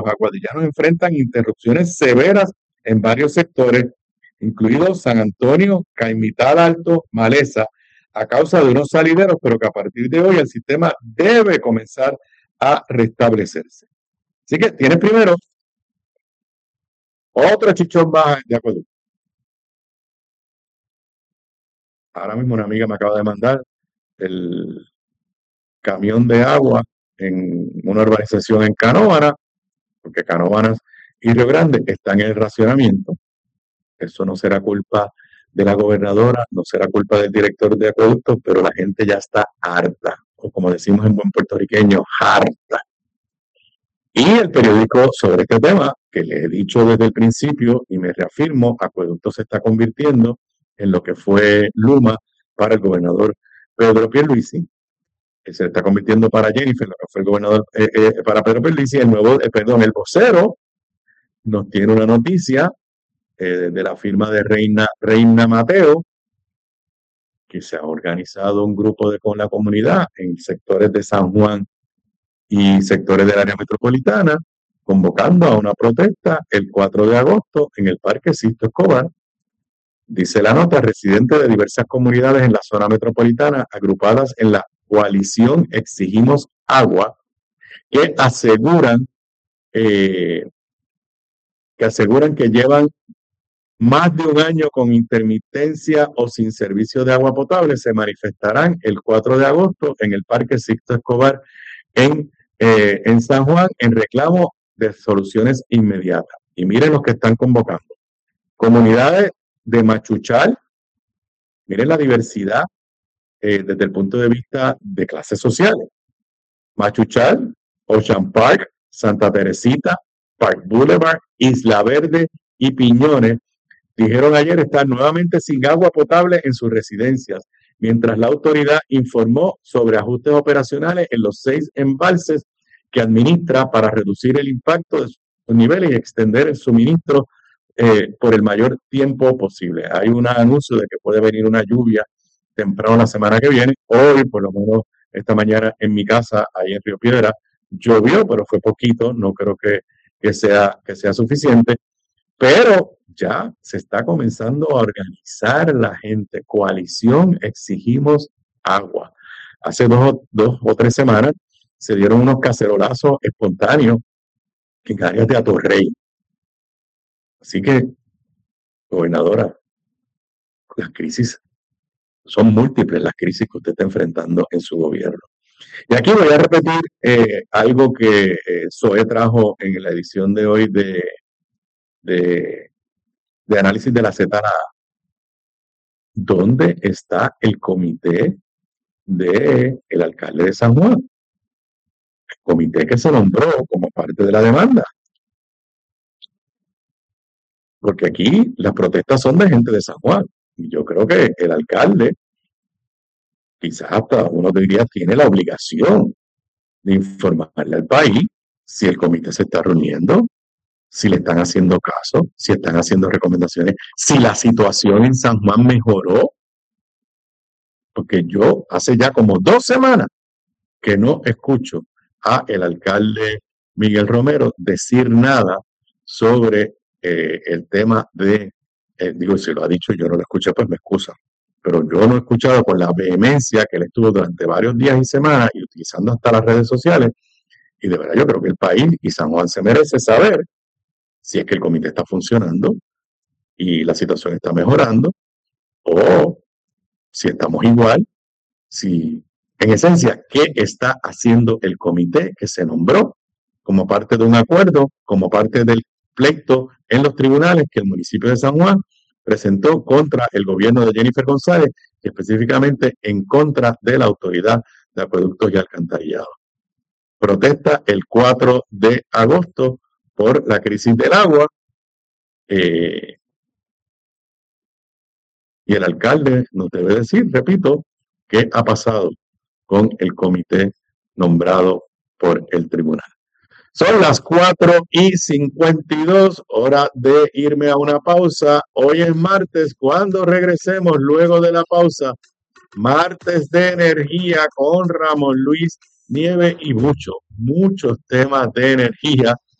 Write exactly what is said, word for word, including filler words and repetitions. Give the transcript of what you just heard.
los aguadillanos enfrentan interrupciones severas en varios sectores, incluidos San Antonio, Caimital Alto, Maleza, a causa de unos salideros, pero que a partir de hoy el sistema debe comenzar a restablecerse. Así que tienes primero otro chichón más de acueducto. Ahora mismo una amiga me acaba de mandar el camión de agua en una urbanización en Canóvanas, porque Canóvanas y Río Grande están en el racionamiento. Eso no será culpa de la gobernadora, no será culpa del director de acueductos, pero la gente ya está harta, o como decimos en buen puertorriqueño, harta. Y el periódico sobre este tema, que les he dicho desde el principio y me reafirmo, Acueducto se está convirtiendo en lo que fue Luma para el gobernador Pedro Pierluisi, que se está convirtiendo para Jennifer, lo que fue el gobernador eh, eh, para Pedro Pierluisi. El nuevo, eh, perdón, el vocero nos tiene una noticia eh, de la firma de Reina, Reina Mateo, que se ha organizado un grupo de, con la comunidad en sectores de San Juan y sectores del área metropolitana, convocando a una protesta el cuatro de agosto en el Parque Sisto Escobar. Dice la nota, residentes de diversas comunidades en la zona metropolitana agrupadas en la coalición Exigimos Agua, que aseguran, eh, que aseguran que llevan más de un año con intermitencia o sin servicio de agua potable, se manifestarán el cuatro de agosto en el Parque Sixto Escobar en, eh, en San Juan en reclamo de soluciones inmediatas. Y miren los que están convocando. Comunidades de Machuchal, miren la diversidad eh, desde el punto de vista de clases sociales. Machuchal, Ocean Park, Santa Teresita, Park Boulevard, Isla Verde y Piñones dijeron ayer estar nuevamente sin agua potable en sus residencias, mientras la autoridad informó sobre ajustes operacionales en los seis embalses que administra para reducir el impacto de sus niveles y extender el suministro eh, por el mayor tiempo posible. Hay un anuncio de que puede venir una lluvia temprano la semana que viene. Hoy, por lo menos esta mañana en mi casa, ahí en Río Piedra, llovió, pero fue poquito, no creo que, que, sea, que sea suficiente, pero ya se está comenzando a organizar la gente. Coalición Exigimos Agua. Hace dos, dos o tres semanas se dieron unos cacerolazos espontáneos en áreas de Atorrey. Así que, gobernadora, las crisis son múltiples, las crisis que usted está enfrentando en su gobierno. Y aquí voy a repetir eh, algo que eh, Zoe trajo en la edición de hoy de, de, de análisis de la Z N A. ¿Dónde está el comité del el alcalde de San Juan? El comité que se nombró como parte de la demanda. Porque aquí las protestas son de gente de San Juan. Y yo creo que el alcalde, quizás hasta uno diría, tiene la obligación de informarle al país si el comité se está reuniendo, si le están haciendo caso, si están haciendo recomendaciones, si la situación en San Juan mejoró. Porque yo hace ya como dos semanas que no escucho a el alcalde Miguel Romero decir nada sobre eh, el tema de, eh, digo, si lo ha dicho, yo no lo escuché, pues me excusa. Pero yo no he escuchado con la vehemencia que él estuvo durante varios días y semanas y utilizando hasta las redes sociales. Y de verdad yo creo que el país y San Juan se merece saber si es que el comité está funcionando y la situación está mejorando, o si estamos igual, si en esencia, ¿qué está haciendo el comité que se nombró como parte de un acuerdo, como parte del pleito en los tribunales que el municipio de San Juan presentó contra el gobierno de Jennifer González, específicamente en contra de la Autoridad de Acueductos y Alcantarillados? Protesta el cuatro de agosto por la crisis del agua, eh, y el alcalde nos debe decir, repito, qué ha pasado con el comité nombrado por el tribunal. Son las cuatro y cincuenta y dos, hora de irme a una pausa. Hoy es martes, cuando regresemos luego de la pausa, martes de energía con Ramón Luis Nieves y muchos, muchos temas de energía